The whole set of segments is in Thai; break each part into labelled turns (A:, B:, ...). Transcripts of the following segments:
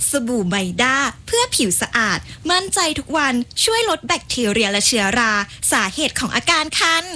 A: สบู่ไมด้าเพื่อผิวสะอาดมั่นใจทุกวันช่วยลดแบคทีเรียและเชื้อราสาเหตุของอาการคัน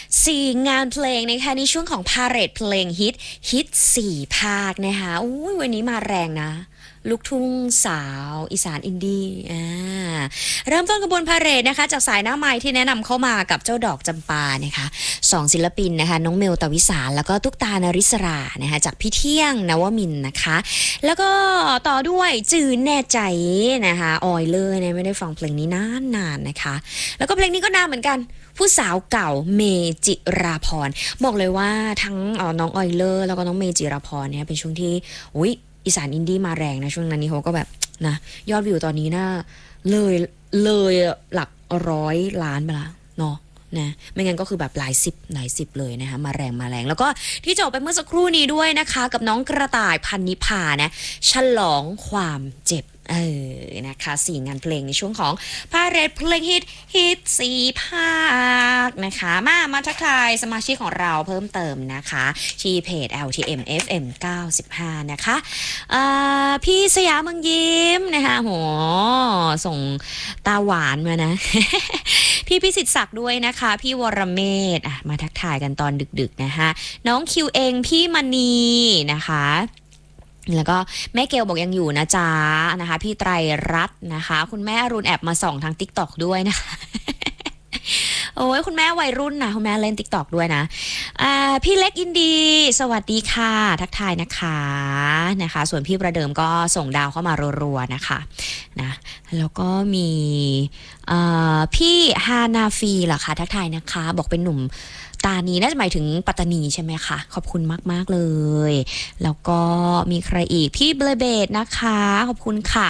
B: 4 งานเพลงนะคะในช่วงของพาเหรดเพลงฮิต4 ภาคนะคะอุ้ยวันนี้มาแรงนะลูกทุ่งสาวอีสานอินดี้เริ่มต้นกระบวนพาเหรดนะคะจากสายหน้าไม้ที่แนะนำเข้ามากับเจ้าดอกจำปานะคะ2 ศิลปินนะคะน้องเมลตวิสารแล้วก็ตุ๊กตานริศรานะคะจากพี่เที่ยงนวมินทร์นะคะแล้วก็ต่อด้วยจื่นแน่ใจนะคะออยเลยเนี่ยไม่ได้ฟังเพลงนี้นานนะคะแล้วก็เพลงนี้ก็นานเหมือนกันผู้สาวเก่าเมจิราพรบอกเลยว่าทั้งน้องออยเลอร์แล้วก็น้องเมจิราพรเนี่ยเป็นช่วงที่อีสานอินดี้มาแรงนะช่วงนั้นนี้เขาก็แบบนะยอดวิวตอนนี้น่าเลยหลัก100 ล้านไปละเนาะนะไม่งั้นก็คือแบบหลายสิบเลยนะคะมาแรงแล้วก็ที่จบไปเมื่อสักครู่นี้ด้วยนะคะกับน้องกระต่ายพันนิพานะฉลองความเจ็บนะคะ4 งานเพลงในช่วงของพาเหรดเพลงฮิต4 ภาคนะคะมาทักทายสมาชิกของเราเพิ่มเติมนะคะที่เพจ LTM FM 95นะคะพี่สยามเมืองยิ้มนะคะโหส่งตาหวานมานะ พี่พิสิทธิ์ศักดิ์ด้วยนะคะพี่วรเมธมาทักทายกันตอนดึกๆนะคะน้องคิวเองพี่มณีนะคะแล้วก็แม่เกลบอกยังอยู่นะจ๊ะนะคะพี่ไตรรัตน์นะคะคุณแม่อรุณแอบมาส่องทาง TikTok ด้วยนะคะโอ้ยคุณแม่วัยรุ่นนะคุณแม่เล่น TikTok ด้วยนะพี่เล็กอินดีสวัสดีค่ะทักทายนะคะส่วนพี่ประเดิมก็ส่งดาวเข้ามารัวๆนะคะนะแล้วก็มีพี่ฮานาฟีเหรอคะทักทายนะคะบอกเป็นหนุ่มตานีน่าจะหมายถึงปัตตานีใช่ไหมคะขอบคุณมากๆเลยแล้วก็มีใครอีกพี่เบลเบดนะคะขอบคุณค่ะ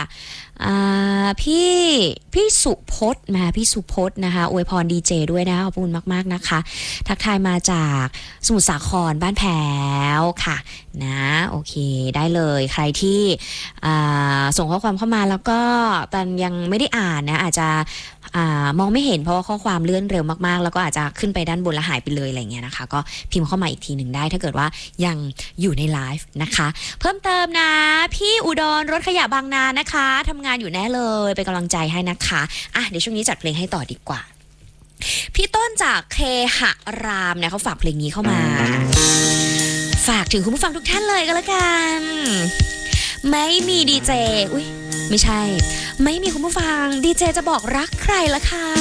B: พี่สุพจน์พี่สุพจน์นะคะอวยพรดีเจด้วยนะคะขอบคุณมากๆนะคะทักทายมาจากสมุทรสาครบ้านแพ้วค่ะนะโอเคได้เลยใครที่ส่งข้อความเข้ามาแล้วก็ตอนยังไม่ได้อ่านนะอาจจะมองไม่เห็นเพราะว่าข้อความเลื่อนเร็วมากๆแล้วก็อาจจะขึ้นไปด้านบนแล้วหายไปเลยอะไรเงี้ยนะคะก็พิมพ์เข้ามาอีกทีหนึ่งได้ถ้าเกิดว่ายังอยู่ในไลฟ์นะคะเพิ่มเติมนะพี่อุดรรถขยะบางนานะคะทำงานอยู่แน่เลยเป็นกำลังใจให้นะคะเดี๋ยวช่วงนี้จัดเพลงให้ต่อดีกว่าพี่ต้นจากเคหะรามเนี่ยเขาฝากเพลงนี้เข้ามาฝากถึงคุณผู้ฟังทุกท่านเลยก็แล้วกันไม่มีดีเจไม่ใช่ไม่มีคุณผู้ฟังดีเจจะบอกรักใครละคะ